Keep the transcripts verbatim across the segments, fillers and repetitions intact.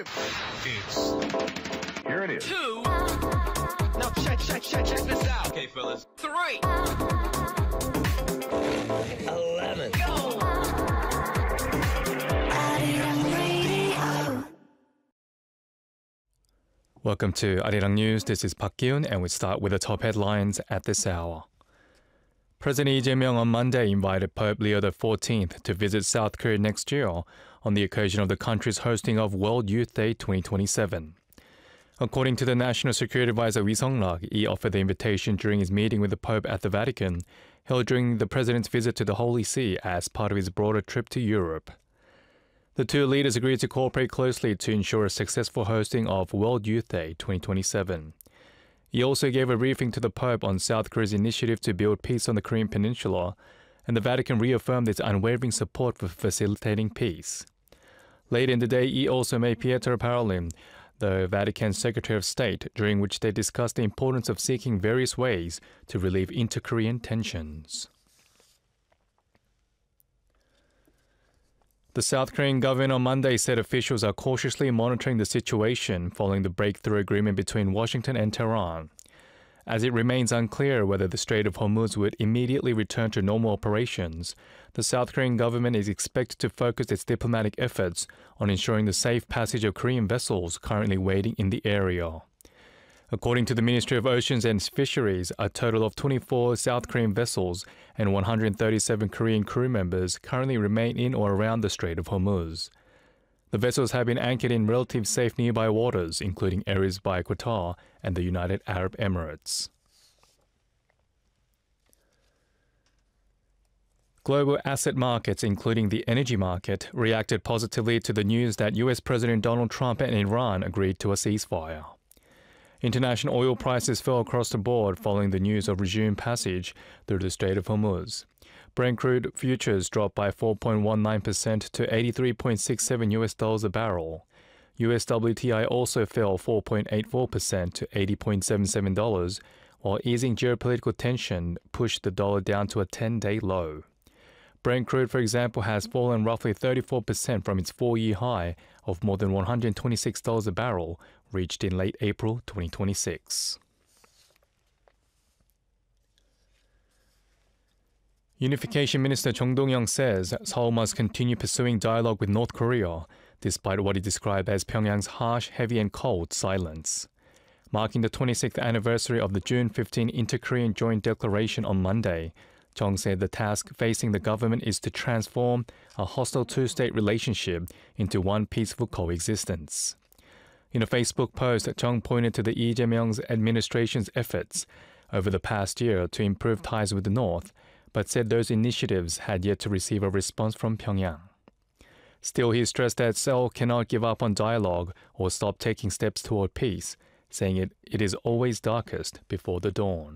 It's here it is. Two. Now check, check, check, check this out. Okay, fellas. Three. Eleven. Go. Welcome to Arirang News. This is Park Kyun, and we start with the top headlines at this hour. President Lee Jae-myung on Monday invited Pope Leo the fourteenth to visit South Korea next year on the occasion of the country's hosting of World Youth Day twenty twenty-seven. According to the National Security Advisor Lee Sung-rak, he offered the invitation during his meeting with the Pope at the Vatican, held during the president's visit to the Holy See as part of his broader trip to Europe. The two leaders agreed to cooperate closely to ensure a successful hosting of World Youth Day twenty twenty-seven. He also gave a briefing to the Pope on South Korea's initiative to build peace on the Korean Peninsula, and the Vatican reaffirmed its unwavering support for facilitating peace. Later in the day, he also met Pietro Parolin, the Vatican Secretary of State, during which they discussed the importance of seeking various ways to relieve inter-Korean tensions. The South Korean government on Monday said officials are cautiously monitoring the situation following the breakthrough agreement between Washington and Tehran. As it remains unclear whether the Strait of Hormuz would immediately return to normal operations, the South Korean government is expected to focus its diplomatic efforts on ensuring the safe passage of Korean vessels currently waiting in the area. According to the Ministry of Oceans and Fisheries, a total of twenty-four South Korean vessels and one hundred thirty-seven Korean crew members currently remain in or around the Strait of Hormuz. The vessels have been anchored in relatively safe nearby waters, including areas by Qatar and the United Arab Emirates. Global asset markets, including the energy market, reacted positively to the news that U S President Donald Trump and Iran agreed to a ceasefire. International oil prices fell across the board following the news of resumed passage through the Strait of Hormuz. Brent crude futures dropped by four point one nine percent to eighty-three point six seven U S dollars a barrel. U S W T I also fell four point eight four percent to eighty point seven seven dollars, while easing geopolitical tension pushed the dollar down to a ten-day low. Brent crude, for example, has fallen roughly thirty-four percent from its four-year high of more than one hundred twenty-six dollars a barrel, reached in late April twenty twenty-six. Unification Minister Chung Dong-young says Seoul must continue pursuing dialogue with North Korea, despite what he described as Pyongyang's harsh, heavy and cold silence. Marking the twenty-sixth anniversary of the June fifteenth Inter-Korean Joint Declaration on Monday, Chung said the task facing the government is to transform a hostile two-state relationship into one peaceful coexistence. In a Facebook post, Chung pointed to the Lee Jae-myung's administration's efforts over the past year to improve ties with the North, but said those initiatives had yet to receive a response from Pyongyang. Still, he stressed that Seoul cannot give up on dialogue or stop taking steps toward peace, saying it, it is always darkest before the dawn.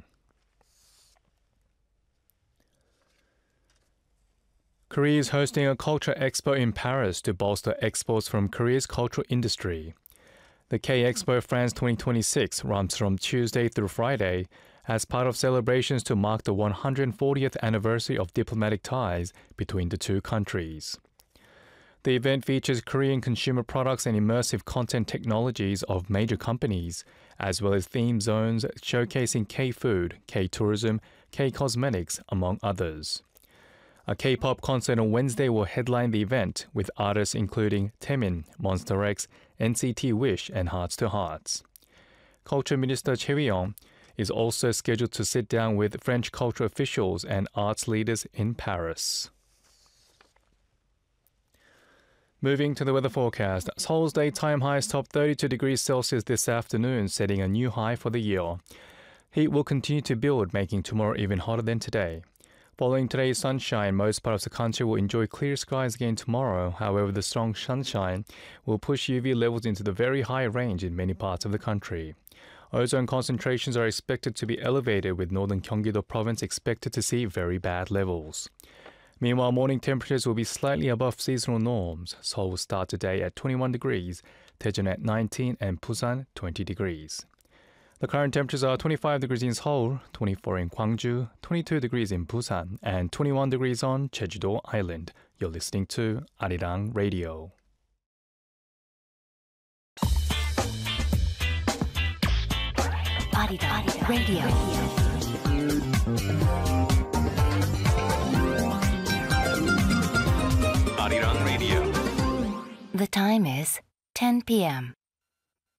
Korea is hosting a culture expo in Paris to bolster exports from Korea's cultural industry. The K-Expo France twenty twenty-six runs from Tuesday through Friday as part of celebrations to mark the one hundred fortieth anniversary of diplomatic ties between the two countries. The event features Korean consumer products and immersive content technologies of major companies, as well as theme zones showcasing K-food, K-tourism, K-cosmetics, among others. A K-pop concert on Wednesday will headline the event, with artists including Taemin, Monster X, N C T Wish, and Hearts to Hearts. Culture Minister Choi Woo-young is also scheduled to sit down with French cultural officials and arts leaders in Paris. Moving to the weather forecast, Seoul's daytime highs topped thirty-two degrees Celsius this afternoon, setting a new high for the year. Heat will continue to build, making tomorrow even hotter than today. Following today's sunshine, most parts of the country will enjoy clear skies again tomorrow. However, the strong sunshine will push U V levels into the very high range in many parts of the country. Ozone concentrations are expected to be elevated, with northern Gyeonggi-do province expected to see very bad levels. Meanwhile, morning temperatures will be slightly above seasonal norms. Seoul will start today at twenty-one degrees, Daejeon at nineteen, and Busan twenty degrees. The current temperatures are twenty-five degrees in Seoul, twenty-four in Gwangju, twenty-two degrees in Busan, and twenty-one degrees on Jeju-do Island. You're listening to Arirang Radio. Arirang Radio. Arirang Radio. The time is ten p m